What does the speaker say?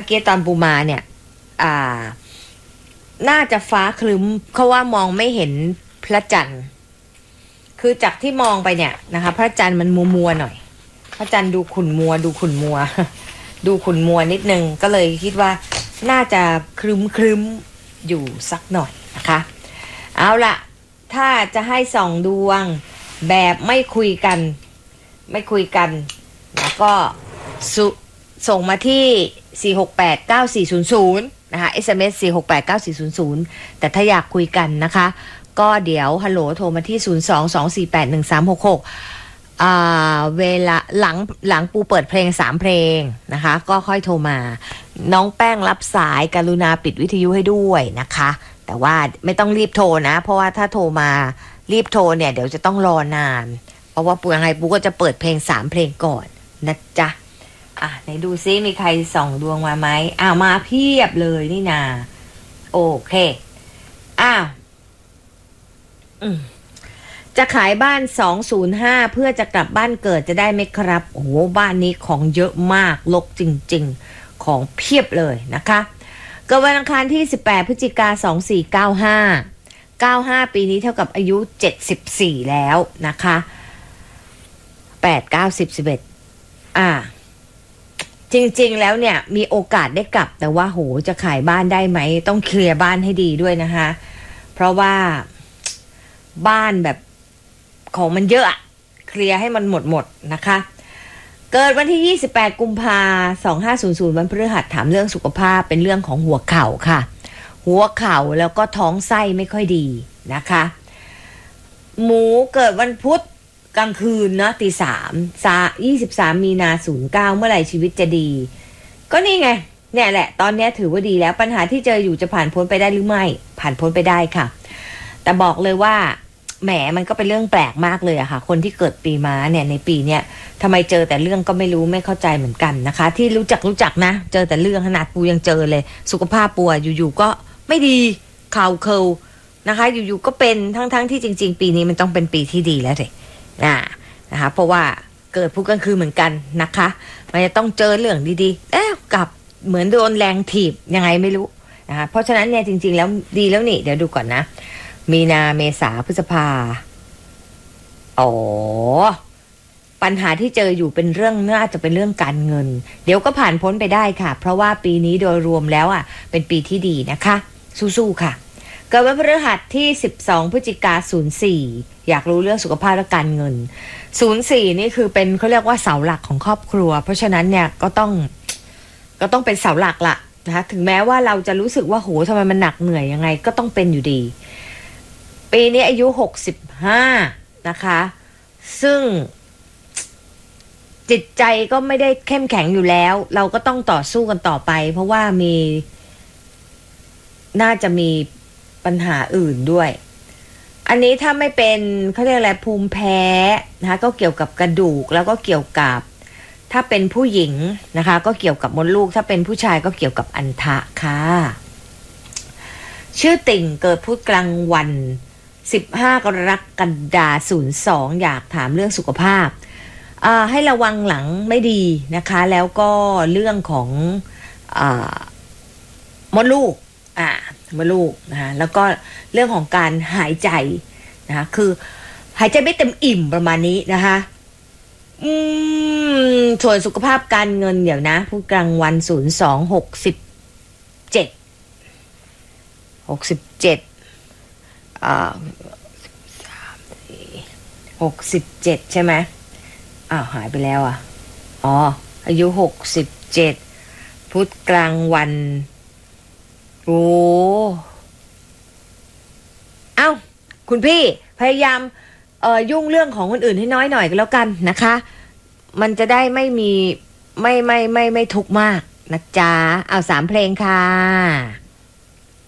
กี้ตอนปูมาเนี่ยน่าจะฟ้าครึ้มเพราะว่ามองไม่เห็นพระจันทร์คือจากที่มองไปเนี่ยนะคะพระจันทร์มันมัวๆหน่อยพระจันทร์ดูขุ่นมัวดูขุ่นมัวนิดนึงก็เลยคิดว่าน่าจะครึ้มอยู่สักหน่อยนะคะเอาล่ะถ้าจะให้ส่องดวงแบบไม่คุยกันแล้วก็ส่งมาที่4689400นะคะ SMS 4689400แต่ถ้าอยากคุยกันนะคะก็เดี๋ยวฮัลโหลโทรมาที่022481366เวลาหลังปูเปิดเพลง3เพลงนะคะก็ค่อยโทรมาน้องแป้งรับสายกรุณาปิดวิทยุให้ด้วยนะคะแต่ว่าไม่ต้องรีบโทรนะเพราะว่าถ้าโทรมารีบโทรเนี่ยเดี๋ยวจะต้องรอนานเพราะว่าปูยังไงปูก็จะเปิดเพลง3เพลงก่อนนะจ๊ะไหนดูซิมีใครส่องดวงมาไหมมาเพียบเลยนี่นาโอเคจะขายบ้าน205เพื่อจะกลับบ้านเกิดจะได้ไหมครับโอ้โหบ้านนี้ของเยอะมากรกจริงๆของเพียบเลยนะคะเกิดวันอังคารที่18พฤศจิกายน94ปีนี้เท่ากับอายุ74แล้วนะคะ8 9 10 11จริงๆแล้วเนี่ยมีโอกาสได้กลับแต่ว่าโหจะขายบ้านได้ไหมต้องเคลียร์บ้านให้ดีด้วยนะคะเพราะว่าบ้านแบบของมันเยอะเคลียร์ให้มันหมดนะคะเกิดวันที่28กุมภาพันธ์2500วันพฤหัสถามเรื่องสุขภาพเป็นเรื่องของหัวเข่าค่ะหัวเข่าแล้วก็ท้องไส้ไม่ค่อยดีนะคะหมูเกิดวันพุธกลางคืนนะตี 23มีนา09เมื่อไหร่ชีวิตจะดีก็นี่ไงเนี่ยแหละตอนนี้ถือว่าดีแล้วปัญหาที่เจออยู่จะผ่านพ้นไปได้หรือไม่ผ่านพ้นไปได้ค่ะแต่บอกเลยว่าแหมมันก็เป็นเรื่องแปลกมากเลยอะค่ะคนที่เกิดปีม้าเนี่ยในปีเนี้ยทำไมเจอแต่เรื่องก็ไม่รู้ไม่เข้าใจเหมือนกันนะคะที่รู้จักนะเจอแต่เรื่องขนาดปูยังเจอเลยสุขภาพปูอยู่ๆก็ไม่ดีเข่าเคิลนะคะอยู่ๆก็เป็นทั้งที่จริงๆปีนี้มันต้องเป็นปีที่ดีแล้วเลยนะคะเพราะว่าเกิดพุธกลางคืนเหมือนกันนะคะมันจะต้องเจอเรื่องดีๆกับเหมือนโดนแรงถีบยังไงไม่รู้นะคะเพราะฉะนั้นเนี่ยจริงๆแล้วดีแล้วนี่เดี๋ยวดูก่อนนะมีนาเมษาพฤษภาปัญหาที่เจออยู่เป็นเรื่องน่าจะเป็นเรื่องการเงินเดี๋ยวก็ผ่านพ้นไปได้ค่ะเพราะว่าปีนี้โดยรวมแล้วเป็นปีที่ดีนะคะสู้ๆค่ะเกิดวันพฤหัสที่12พฤศจิกายน04อยากรู้เรื่องสุขภาพและการเงิน04นี่คือเป็นเขาเรียกว่าเสาหลักของครอบครัวเพราะฉะนั้นเนี่ยก็ต้องเป็นเสาหลักละนะคะถึงแม้ว่าเราจะรู้สึกว่าโหทำไมมันหนักเหนื่อยยังไงก็ต้องเป็นอยู่ดีปีนี้อายุ65นะคะซึ่งจิตใจก็ไม่ได้เข้มแข็งอยู่แล้วเราก็ต้องต่อสู้กันต่อไปเพราะว่าน่าจะมีปัญหาอื่นด้วยอันนี้ถ้าไม่เป็นเขาเรียกอะไรภูมิแพ้นะคะก็เกี่ยวกับกระดูกแล้วก็เกี่ยวกับถ้าเป็นผู้หญิงนะคะก็เกี่ยวกับมดลูกถ้าเป็นผู้ชายก็เกี่ยวกับอัณฑะค่ะชื่อติ่งเกิดพุธกลางวัน15กรกฎาคม02อยากถามเรื่องสุขภาพให้ระวังหลังไม่ดีนะคะแล้วก็เรื่องของมดลูกนะคะแล้วก็เรื่องของการหายใจนะคะคือหายใจไม่เต็มอิ่มประมาณนี้นะคะส่วนสุขภาพการเงินเดี๋ยวนะผู้กลางวัน67ใช่ไหมหายไปแล้วอายุ67พุธกลางวันคุณพี่พยายามยุ่งเรื่องของคนอื่นให้น้อยหน่อยก็แล้วกันนะคะมันจะได้ไม่มีไม่ทุกข์มากนะจ๊ะเอา3เพลงค่ะ